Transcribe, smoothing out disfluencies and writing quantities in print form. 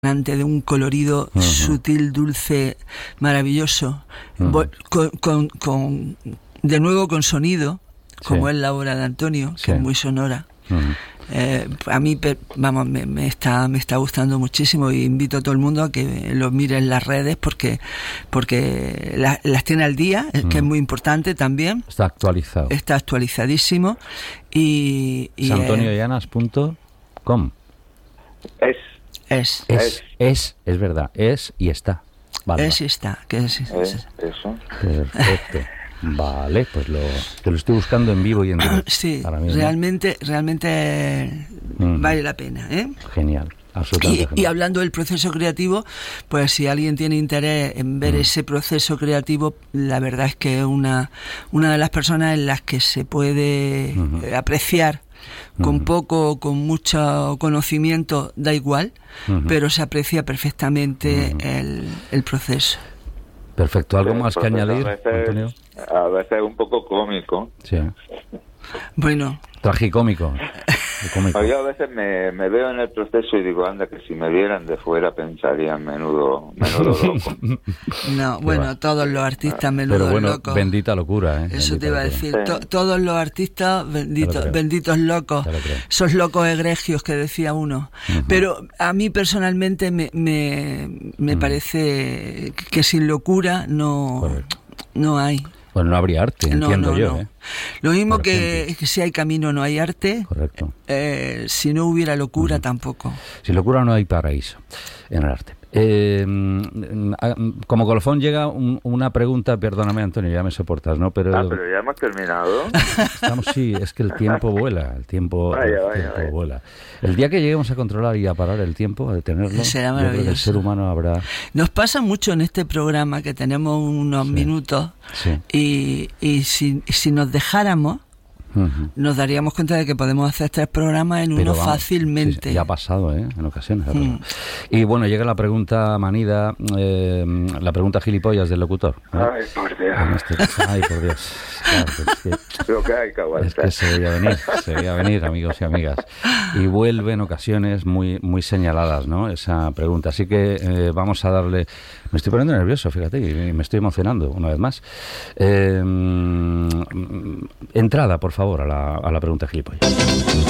de un colorido sutil, dulce, maravilloso, de nuevo con sonido, como es la obra de Antonio, que es muy sonora. A mí, vamos, me está gustando muchísimo, y invito a todo el mundo a que lo mire en las redes porque las tiene al día, que es muy importante también. Está actualizado. Está actualizadísimo. Y santoniollanas.com. Es verdad, es y está. Vale, es y está. Eso. Perfecto. Vale, pues te lo estoy buscando en vivo y en directo. Sí, ahora mismo. realmente vale la pena, ¿eh? Genial, absolutamente genial. Y hablando del proceso creativo, pues si alguien tiene interés en ver ese proceso creativo, la verdad es que es una de las personas en las que se puede apreciar. Con poco o con mucho conocimiento, da igual, pero se aprecia perfectamente el proceso. Perfecto. ¿Algo más que añadir, Antonio? A veces un poco cómico. Sí. Bueno. Tragicómico. Yo a veces me veo en el proceso y digo, anda, que si me vieran de fuera pensarían menudo loco. No, bueno, todos los artistas menudo locos. Pero bueno, locos. Bendita locura, ¿eh? Eso te iba a decir. Sí. Todos los artistas, benditos locos. Esos locos egregios que decía uno. Pero a mí personalmente me parece que sin locura no hay. Bueno, no habría arte, entiendo yo. ¿Eh? Lo mismo que si hay camino no hay arte. Correcto. Si no hubiera locura tampoco. Sin locura no hay paraíso en el arte. Como colofón llega una pregunta, perdóname Antonio, ya me soportas, ¿no? Pero ya hemos terminado. Sí, es que el tiempo vuela, el tiempo vuela. El día que lleguemos a controlar y a parar el tiempo, a detenerlo, será yo creo que el ser humano habrá... Nos pasa mucho en este programa que tenemos unos minutos y si nos dejáramos, nos daríamos cuenta de que podemos hacer 3 programas en uno fácilmente. Sí, ya ha pasado, en ocasiones. Y bueno, llega la pregunta manida, la pregunta gilipollas del locutor, ¿no? Ay, por Dios. Ay, por Dios. Claro, lo que hay que aguantar. Es que se veía venir, amigos y amigas. Y vuelve en ocasiones muy señaladas, ¿no? Esa pregunta. Así que vamos a darle... Me estoy poniendo nervioso, fíjate, y me estoy emocionando una vez más. Entrada, por favor, a la pregunta gilipollas.